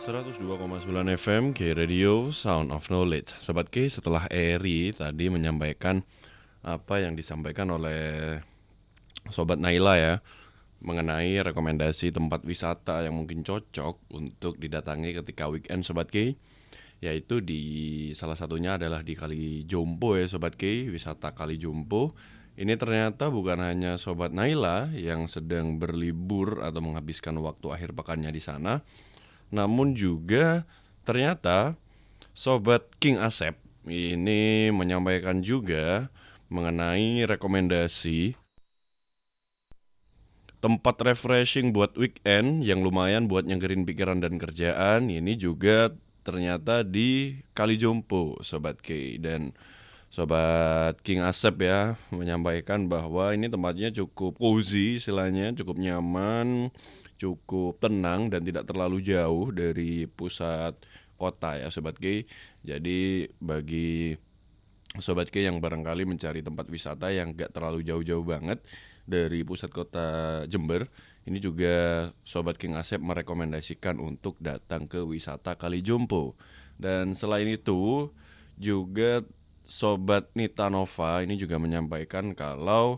102,9 FM K Radio Sound of Knowledge. Sobat K, setelah Eri tadi menyampaikan apa yang disampaikan oleh Sobat Naila ya, mengenai rekomendasi tempat wisata yang mungkin cocok untuk didatangi ketika weekend Sobat K, yaitu di salah satunya adalah di Kali Jompo ya Sobat K, wisata Kali Jompo. Ini ternyata bukan hanya Sobat Naila yang sedang berlibur atau menghabiskan waktu akhir pekannya di sana, namun juga ternyata Sobat King Asep ini menyampaikan juga mengenai rekomendasi tempat refreshing buat weekend yang lumayan buat nyegerin pikiran dan kerjaan. Ini juga ternyata di Kali Jompo Sobat K. Dan Sobat King Asep ya menyampaikan bahwa ini tempatnya cukup cozy istilahnya, cukup nyaman, cukup tenang dan tidak terlalu jauh dari pusat kota ya Sobat K. Jadi bagi Sobat K yang barangkali mencari tempat wisata yang gak terlalu jauh-jauh banget dari pusat kota Jember, ini juga Sobat King Asep merekomendasikan untuk datang ke wisata Kali Jompo. Dan selain itu juga Sobat Nita Nova ini juga menyampaikan kalau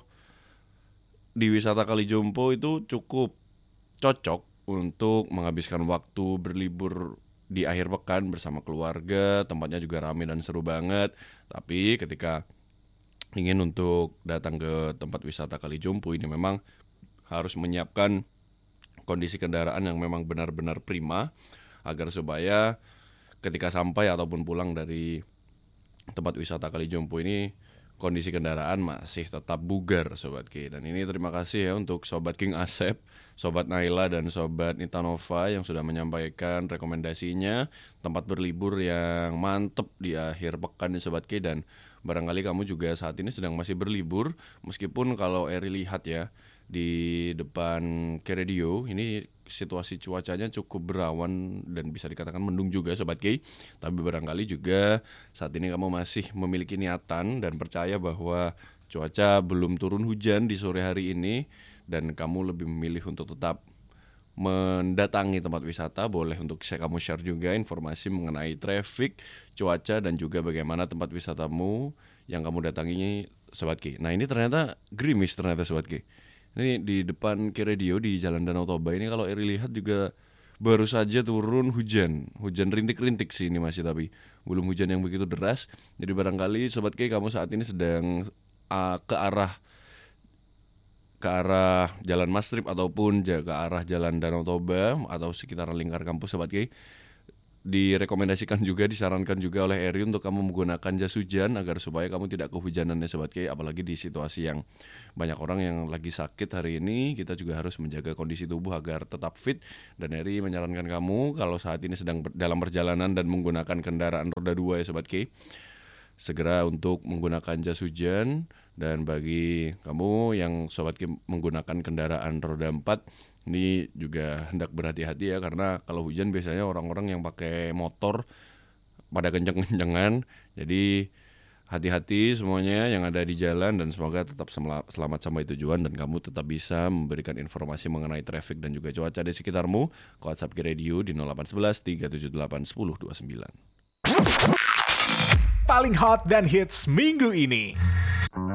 di wisata Kali Jompo itu cukup cocok untuk menghabiskan waktu berlibur di akhir pekan bersama keluarga. Tempatnya juga ramai dan seru banget. Tapi ketika ingin untuk datang ke tempat wisata Kali Jompo ini memang harus menyiapkan kondisi kendaraan yang memang benar-benar prima, agar supaya ketika sampai ataupun pulang dari tempat wisata Kali Jompo ini kondisi kendaraan masih tetap bugar Sobat K. Dan ini terima kasih ya untuk Sobat King Asep, Sobat Naila dan Sobat Nita Nova yang sudah menyampaikan rekomendasinya tempat berlibur yang mantep di akhir pekan nih Sobat K. Dan barangkali kamu juga saat ini sedang masih berlibur, meskipun kalau Eri lihat ya di depan K Radio ini situasi cuacanya cukup berawan dan bisa dikatakan mendung juga Sobat K. Tapi barangkali juga saat ini kamu masih memiliki niatan dan percaya bahwa cuaca belum turun hujan di sore hari ini dan kamu lebih memilih untuk tetap mendatangi tempat wisata. Boleh untuk kamu share juga informasi mengenai traffic, cuaca dan juga bagaimana tempat wisatamu yang kamu datangi Sobat K. Nah ini ternyata gerimis ternyata Sobat K. Ini di depan K Radio di Jalan Danau Toba ini kalau Eri lihat juga baru saja turun hujan. Hujan rintik-rintik sih ini masih, tapi belum hujan yang begitu deras. Jadi barangkali Sobat K kamu saat ini sedang ke arah Jalan Mastrip ataupun ke arah Jalan Danau Toba atau sekitaran lingkar kampus Sobat K. Direkomendasikan juga, disarankan juga oleh Eri untuk kamu menggunakan jas hujan agar supaya kamu tidak kehujanan ya Sobat K. Apalagi di situasi yang banyak orang yang lagi sakit hari ini, kita juga harus menjaga kondisi tubuh agar tetap fit. Dan Eri menyarankan kamu kalau saat ini sedang dalam perjalanan dan menggunakan kendaraan roda 2 ya Sobat K, segera untuk menggunakan jas hujan. Dan bagi kamu yang Sobat K menggunakan kendaraan roda 4, ini juga hendak berhati-hati ya, karena kalau hujan biasanya orang-orang yang pakai motor pada kenceng-kencengan. Jadi hati-hati semuanya yang ada di jalan dan semoga tetap selamat sampai tujuan dan kamu tetap bisa memberikan informasi mengenai traffic dan juga cuaca di sekitarmu ke WhatsApp K Radio di 0811 378 1029. Paling hot dan hits minggu ini.